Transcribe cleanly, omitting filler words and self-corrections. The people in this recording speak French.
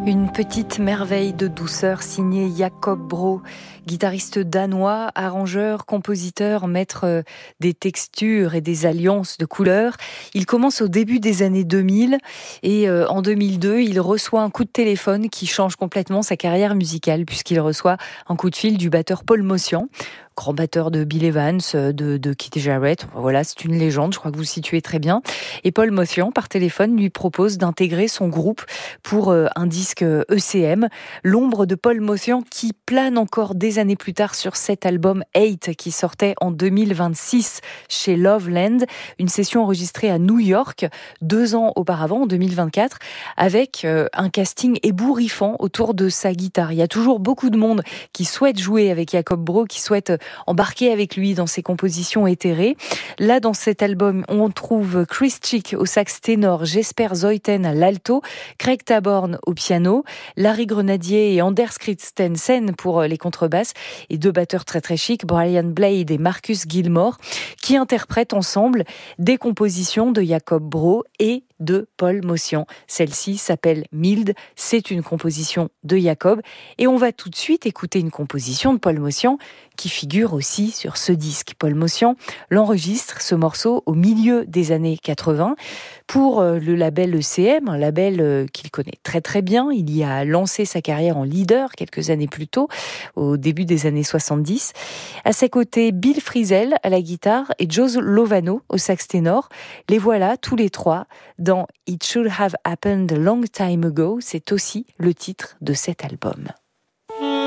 Une petite merveille de douceur signée Jacob Bro, guitariste danois, arrangeur, compositeur, maître des textures et des alliances de couleurs. Il commence au début des années 2000 et en 2002, il reçoit un coup de téléphone qui change complètement sa carrière musicale puisqu'il reçoit un coup de fil du batteur Paul Motian, grand batteur de Bill Evans, de Keith Jarrett. Voilà, c'est une légende, je crois que vous situez très bien. Et Paul Motian, par téléphone, lui propose d'intégrer son groupe pour un disque ECM. L'ombre de Paul Motian qui plane encore des années plus tard sur cet album 8 qui sortait en 2026 chez Loveland. Une session enregistrée à New York 2 ans auparavant, en 2024, avec un casting ébouriffant autour de sa guitare. Il y a toujours beaucoup de monde qui souhaite jouer avec Jacob Bro, qui souhaite embarquer avec lui dans ses compositions éthérées. Là, dans cet album, on trouve Chris Chick au sax ténor, Jesper Zeuthen à l'alto, Craig Taborn au piano, Larry Grenadier et Anders Christensen pour les contrebasses, et 2 batteurs très très chics, Brian Blade et Marcus Gilmore, qui interprètent ensemble des compositions de Jacob Bro et de Paul Motian. Celle-ci s'appelle Mild, c'est une composition de Jacob, et on va tout de suite écouter une composition de Paul Motian qui figure aussi sur ce disque. Paul Motian l'enregistre, ce morceau, au milieu des années 80 pour le label ECM, un label qu'il connaît très très bien. Il y a lancé sa carrière en leader quelques années plus tôt, au début des années 70. À ses côtés, Bill Frisell à la guitare et Joe Lovano au sax ténor. Les voilà tous les trois dans It Should Have Happened a Long Time Ago. C'est aussi le titre de cet album.